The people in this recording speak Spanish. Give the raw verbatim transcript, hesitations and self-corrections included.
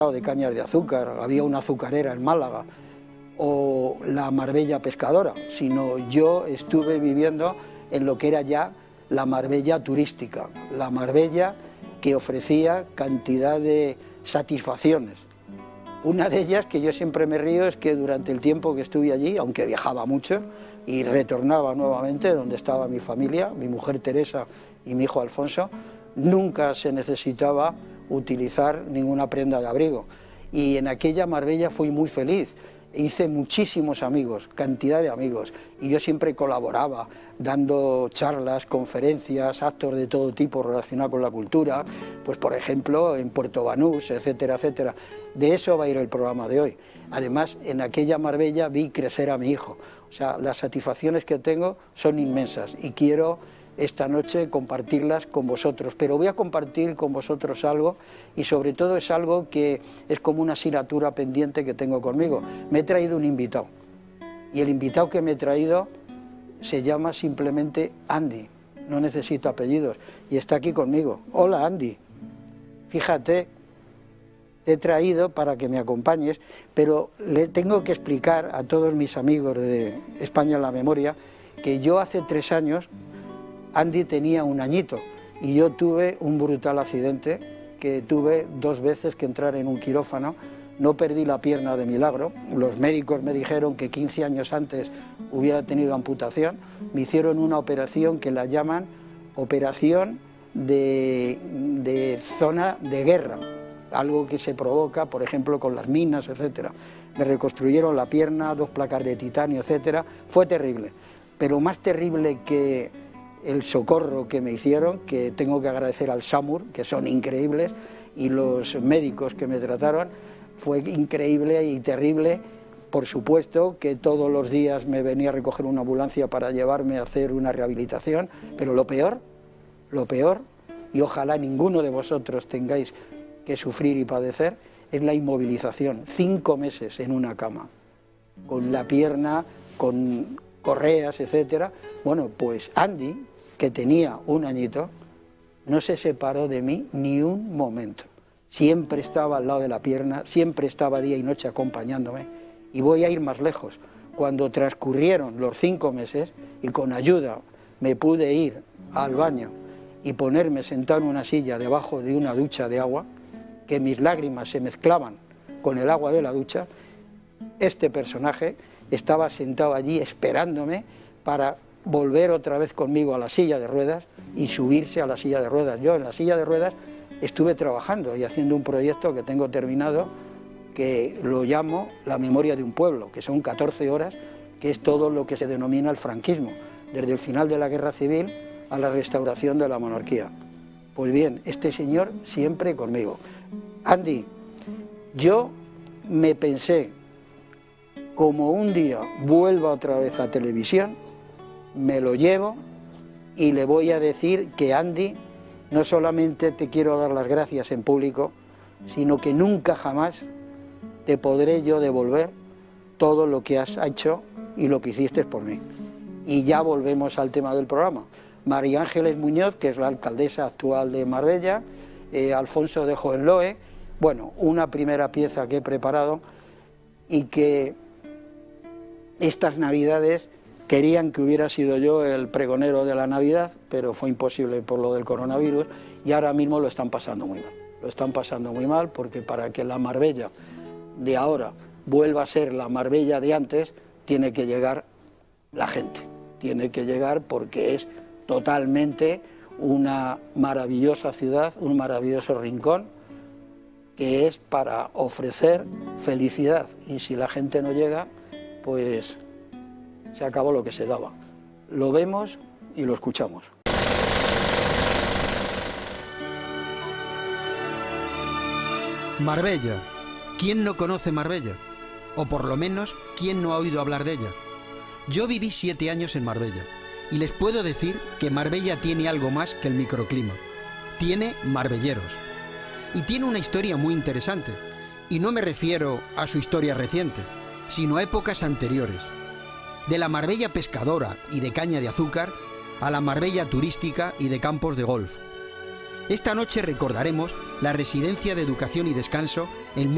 de cañas de azúcar, había una azucarera en Málaga, o la Marbella pescadora, sino yo estuve viviendo en lo que era ya la Marbella turística, la Marbella que ofrecía cantidad de satisfacciones. Una de ellas, que yo siempre me río, es que durante el tiempo que estuve allí, aunque viajaba mucho y retornaba nuevamente donde estaba mi familia, mi mujer Teresa y mi hijo Alfonso, nunca se necesitaba utilizar ninguna prenda de abrigo. Y en aquella Marbella fui muy feliz. Hice muchísimos amigos, cantidad de amigos, y yo siempre colaboraba, dando charlas, conferencias, actos de todo tipo relacionados con la cultura, pues por ejemplo en Puerto Banús, etcétera, etcétera. De eso va a ir el programa de hoy. Además, en aquella Marbella vi crecer a mi hijo, o sea, las satisfacciones que tengo son inmensas y quiero esta noche compartirlas con vosotros, pero voy a compartir con vosotros algo y sobre todo es algo que es como una asignatura pendiente que tengo conmigo. Me he traído un invitado y el invitado que me he traído se llama simplemente Andy, no necesita apellidos y está aquí conmigo. Hola Andy, fíjate, te he traído para que me acompañes, pero le tengo que explicar a todos mis amigos de España en la Memoria que yo hace tres años Andy tenía un añito y yo tuve un brutal accidente, que tuve dos veces que entrar en un quirófano, no perdí la pierna de milagro, los médicos me dijeron que quince años antes hubiera tenido amputación, me hicieron una operación que la llaman operación de, de zona de guerra, algo que se provoca, por ejemplo, con las minas, etcétera. Me reconstruyeron la pierna, dos placas de titanio, etcétera, fue terrible, pero más terrible que el socorro que me hicieron, que tengo que agradecer al SAMUR, que son increíbles, y los médicos que me trataron, fue increíble y terrible. Por supuesto que todos los días me venía a recoger una ambulancia para llevarme a hacer una rehabilitación, pero lo peor, lo peor, y ojalá ninguno de vosotros tengáis que sufrir y padecer, es la inmovilización, cinco meses en una cama, con la pierna, con correas, etcétera. Bueno, pues Andy, que tenía un añito, no se separó de mí ni un momento. Siempre estaba al lado de la pierna, siempre estaba día y noche acompañándome. Y voy a ir más lejos. Cuando transcurrieron los cinco meses y con ayuda me pude ir al baño y ponerme sentado en una silla debajo de una ducha de agua, que mis lágrimas se mezclaban con el agua de la ducha, este personaje estaba sentado allí esperándome para volver otra vez conmigo a la silla de ruedas y subirse a la silla de ruedas. Yo en la silla de ruedas estuve trabajando y haciendo un proyecto que tengo terminado, que lo llamo La memoria de un pueblo, que son catorce horas, que es todo lo que se denomina el franquismo, desde el final de la guerra civil a la restauración de la monarquía. Pues bien, este señor siempre conmigo. Andy, yo me pensé, como un día vuelva otra vez a televisión, me lo llevo y le voy a decir que Andy, no solamente te quiero dar las gracias en público, sino que nunca jamás te podré yo devolver todo lo que has hecho y lo que hiciste por mí. Y ya volvemos al tema del programa. María Ángeles Muñoz, que es la alcaldesa actual de Marbella, eh, Alfonso de Hohenlohe, bueno, una primera pieza que he preparado y que estas Navidades querían que hubiera sido yo el pregonero de la Navidad, pero fue imposible por lo del coronavirus y ahora mismo lo están pasando muy mal. Lo están pasando muy mal porque para que la Marbella de ahora vuelva a ser la Marbella de antes, tiene que llegar la gente. Tiene que llegar porque es totalmente una maravillosa ciudad, un maravilloso rincón, que es para ofrecer felicidad. Y si la gente no llega, pues se acabó lo que se daba. Lo vemos y lo escuchamos. Marbella. ¿Quién no conoce Marbella? O por lo menos, ¿quién no ha oído hablar de ella? Yo viví siete años en Marbella y les puedo decir que Marbella tiene algo más que el microclima. Tiene marbelleros. Y tiene una historia muy interesante. Y no me refiero a su historia reciente, sino a épocas anteriores. De la Marbella pescadora y de caña de azúcar a la Marbella turística y de campos de golf. Esta noche recordaremos la Residencia de Educación y Descanso en